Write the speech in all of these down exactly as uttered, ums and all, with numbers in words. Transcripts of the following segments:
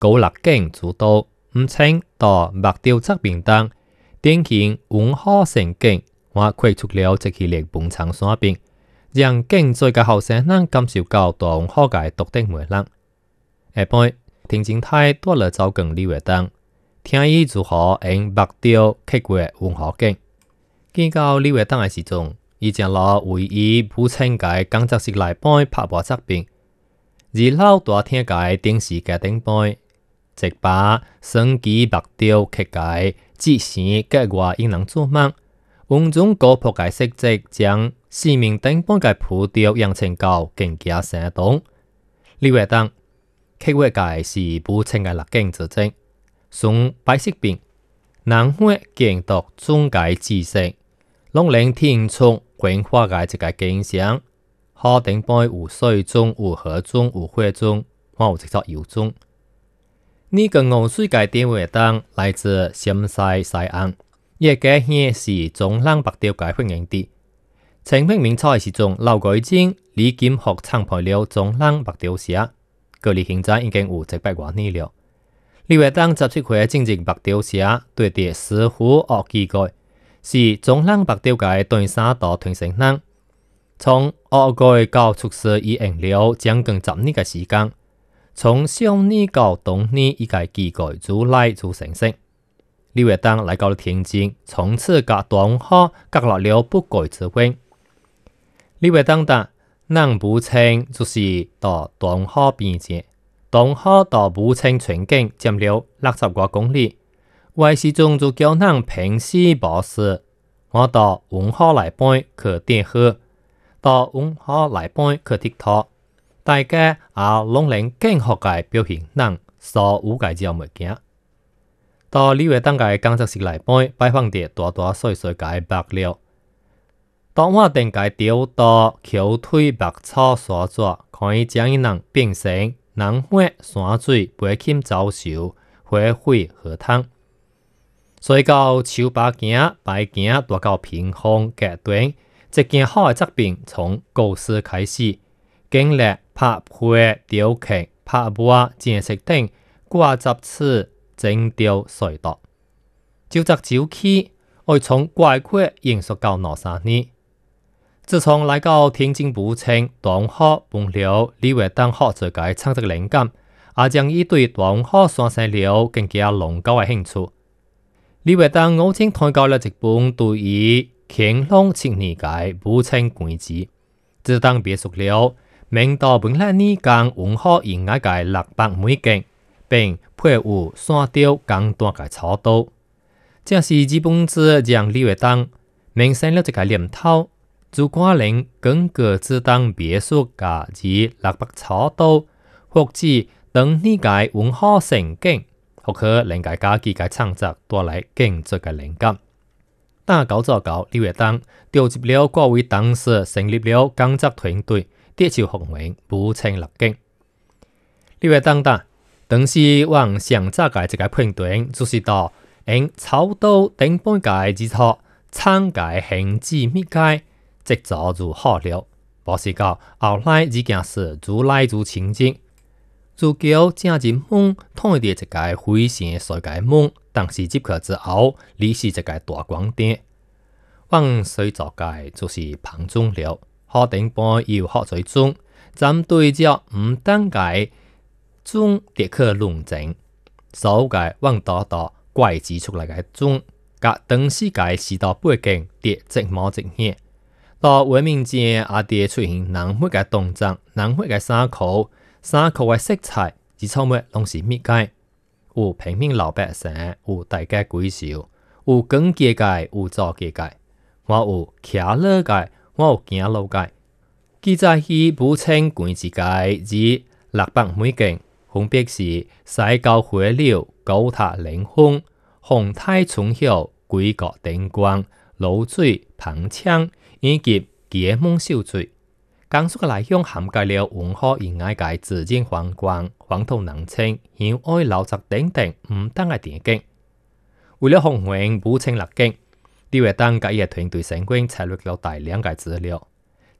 高立景主導，唔稱到目標側邊等，典型文化成景，我開出了一系列本場山邊，讓景最嘅後生人感受到大文化嘅獨特魅力。下晡，田靜泰帶了走近李月當，聽伊如何用目標刻畫文化景。見到李月當嘅時陣，伊將攞為伊補充嘅工作室內邊拍攝側邊，而老大聽嘅電視嘅頂邊，即把升級目標刻嘅知識嘅話應能做夢，運用高鋪嘅設計將市民頂邊嘅步調養成到更加生動。李月當刻畫嘅是補充嘅立景之證，從擺飾品、人物建築總嘅知識，攏能聽出文化嘅一個景象。可頂邊有水中、有河中、有火中，還有一座油中。呢個湖水嘅電話燈來自陝西西安，亦個係是中南北調嘅發源地。清末明初嘅時陣，劉改經李金學參配了中南北調社，距離現在已經有一百多年了。李月當十七歲進入北調社，對啲師傅學技藝，是中南北調嘅斷沙道傳承人。從學藝到出師已用了將近十年嘅時間。從上年到冬年，伊個技藝愈來愈成熟。李月當來到了天津，從此甲大文化建立了不改之根。李月當答，人武清就是到大文化邊界，大文化到武清全境佔了六十多公里。為時中就叫人平時無事，我到文化內邊去點火，到文化內邊去佚佗。大家也攏能更學嘅表現人所有嘅招物件。到李月當嘅工作室內邊擺放啲大大細細嘅白料，當我定嘅雕刀、橋腿、白草、沙紙，可以將伊人變成人物、山水、背黴、招手、花卉、荷塘。所到手把件、擺件，大到屏風、隔斷，一件好嘅作品從構思開始，經歷拍繪、雕刻、拍畫、剪色等掛十次整雕隧道，就則周期會從概括延續到兩三年。自從來到天津武清，大文化幫了李月當學做嘅創作靈感，也將伊對大文化產生了更加濃厚嘅興趣。李月當我正睇到了一本對於乾隆七年嘅武清館志，自當別述了明道本來呢間文化以外嘅六百美景，並配有山雕簡單嘅草圖，這是這本誌讓李月當萌生了一個念頭，如果能根據自當別述嘅這六百草圖，或者當呢個文化成景，或可能給家己嘅創作帶來更多嘅靈感。但搞咗搞，李月當調集了各位當時成立了工作團隊。啲就學名武清立景。李月當答，當時往上早嘅一個判斷，就是到用草圖頂本嘅基礎，參嘅形制密解，即做就好了。保持到後來呢件事愈來愈清晰，如叫正入門，通啲一個非常細嘅門，但是入去之後，你是一個大光點。往水做嘅就是旁中了。學頂般要學水中，針對着唔單嘅中跌去論證，所嘅往多多怪指出嚟嘅中，甲當時嘅時代背景跌即冇即顯，到文明節也跌出現人物嘅動作、人物嘅衫褲、衫褲嘅色彩，之錯物攏是密解，有平民老百姓，有大家閨秀，有講階界，有做階界，我有徛落界。我有行路界，記載喺武清館志界之六百美景，分別是西郊花柳、高塔靈峰、紅太春曉、鬼角燈光、滷水、澎槍以及結夢秀水。講述嘅內容涵蓋了文化以外嘅自然風光、風土人情、鄉愛老宅等等唔同嘅電景。為了弘揚武清立景，李月當甲伊嘅團隊成員採錄了大量嘅資料，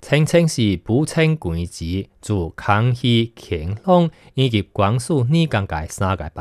清清是補清官職，做康熙、乾隆以及光緒呢間嘅三個